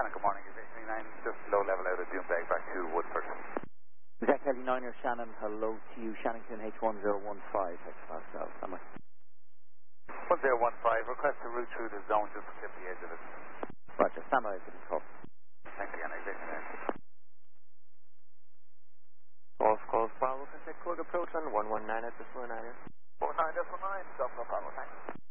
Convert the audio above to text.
Shannon, good morning. Is 839 just low level out of Doonbeg back to Woodford? Jack Kelly 9 or Shannon, hello to you. Shannington H1015, H5, summer. 1015, request to route through the zone just to clip the edge of it. Roger, stand by for this call. Thank you, Anna. Calls, Bravo, contact Cork approach on 119 at this 19. 19, that's 19, stop, no problem, thanks.